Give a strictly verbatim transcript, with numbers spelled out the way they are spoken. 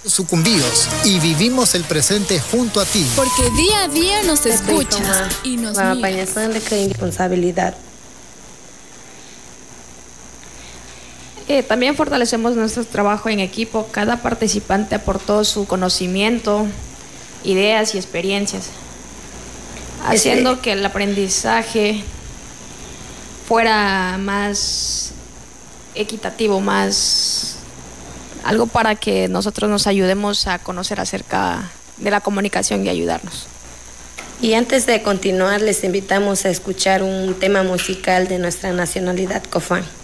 Sucumbidos y vivimos el presente junto a ti. Porque día a día nos escuchas y nos miras. de responsabilidad. Eh, también fortalecemos nuestro trabajo en equipo. Cada participante aportó su conocimiento, ideas y experiencias, haciendo que el aprendizaje fuera más equitativo, más algo para que nosotros nos ayudemos a conocer acerca de la comunicación y ayudarnos. Y antes de continuar, les invitamos a escuchar un tema musical de nuestra nacionalidad, Cofán.